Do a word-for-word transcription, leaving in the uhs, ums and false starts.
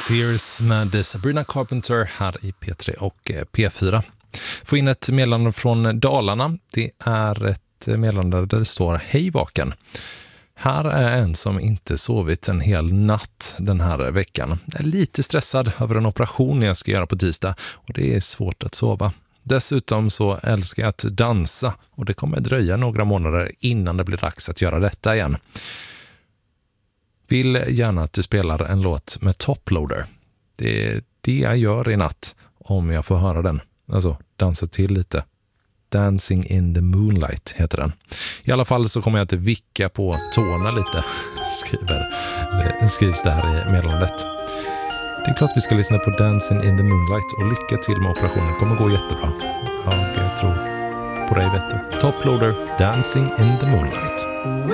Sears med Sabrina Carpenter här i P tre och P fyra. Få in ett meddelande från Dalarna. Det är ett meddelande där det står: Hej vaken. Här är en som inte sovit en hel natt den här veckan. Jag är lite stressad över en operation jag ska göra på tisdag och det är svårt att sova. Dessutom så älskar jag att dansa och det kommer dröja några månader innan det blir dags att göra detta igen. Vill gärna att du spelar en låt med Toploader. Det är det jag gör i natt om jag får höra den. Alltså dansa till lite. Dancing in the Moonlight heter den. I alla fall så kommer jag att vicka på tårna lite, skriver, skrivs det här i meddelandet. Det är klart vi ska lyssna på Dancing in the Moonlight och lycka till med operationen. Det kommer gå jättebra. Jag tror på dig, vet du. Toploader, Dancing in the Moonlight.